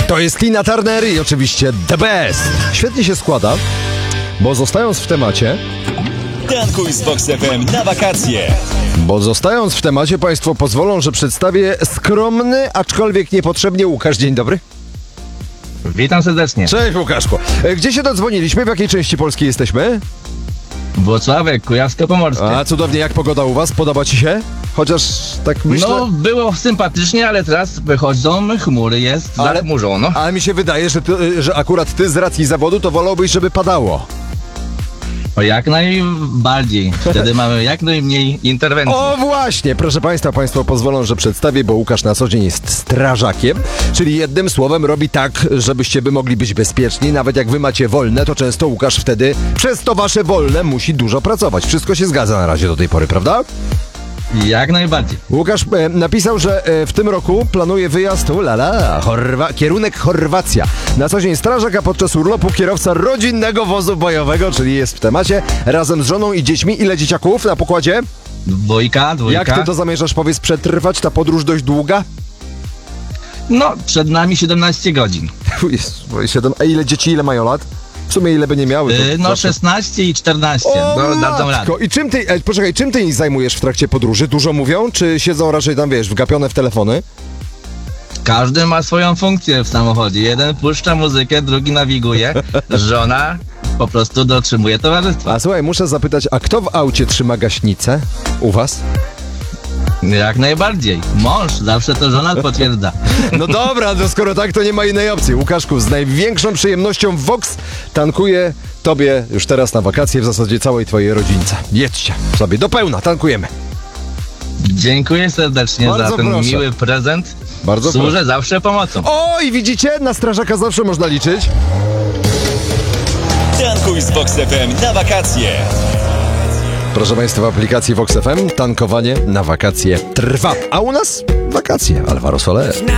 To jest Tina Turner i oczywiście The Best. Świetnie się składa, bo zostając w temacie... Tankuj z Vox FM na wakacje. Bo zostając w temacie, państwo pozwolą, że przedstawię skromny, aczkolwiek niepotrzebnie Łukasz. Dzień dobry. Witam serdecznie. Cześć Łukaszku. Gdzie się dodzwoniliśmy? W jakiej części Polski jesteśmy? Włocławek, Kujawsko-Pomorskie. A cudownie, jak pogoda u was? Podoba ci się? Chociaż tak myślę... No, było sympatycznie, ale teraz wychodzą chmury, jest zachmurzono. Ale mi się wydaje, że akurat ty z racji zawodu to wolałbyś, żeby padało. O, jak najbardziej. Wtedy mamy jak najmniej interwencji. O właśnie, proszę państwa, państwo pozwolą, że przedstawię, bo Łukasz na co dzień jest strażakiem, czyli jednym słowem robi tak, żebyście by mogli być bezpieczni. Nawet jak wy macie wolne, to często Łukasz wtedy przez to wasze wolne musi dużo pracować. Wszystko się zgadza na razie do tej pory, prawda? Jak najbardziej. Łukasz napisał, że w tym roku planuje wyjazd, kierunek Chorwacja. Na co dzień strażak, a podczas urlopu kierowca rodzinnego wozu bojowego, czyli jest w temacie, razem z żoną i dziećmi. Ile dzieciaków na pokładzie? Dwójka. Jak ty to zamierzasz, powiedz, przetrwać? Ta podróż dość długa? No, przed nami 17 godzin. A ile dzieci, ile mają lat? W sumie ile by nie miały? No zawsze... 16 i 14. Dadzą radę. I czym ty zajmujesz w trakcie podróży? Dużo mówią? Czy siedzą raczej tam, wiesz, wgapione w telefony? Każdy ma swoją funkcję w samochodzie. Jeden puszcza muzykę, drugi nawiguje. Żona po prostu dotrzymuje towarzystwa. A słuchaj, muszę zapytać, a kto w aucie trzyma gaśnicę? U was? Jak najbardziej. Mąż, zawsze to żona potwierdza. No dobra, no skoro tak, to nie ma innej opcji. Łukaszku, z największą przyjemnością Vox tankuje tobie już teraz na wakacje, w zasadzie całej twojej rodzince. Jedźcie sobie do pełna, tankujemy. Dziękuję serdecznie Bardzo za ten proszę. miły prezent. Bardzo Służę proszę. zawsze pomocą. O, i widzicie? Na strażaka zawsze można liczyć. Tankuj z Vox FM na wakacje. Proszę państwa, w aplikacji Vox FM tankowanie na wakacje trwa. A u nas wakacje. Alvaro Soler.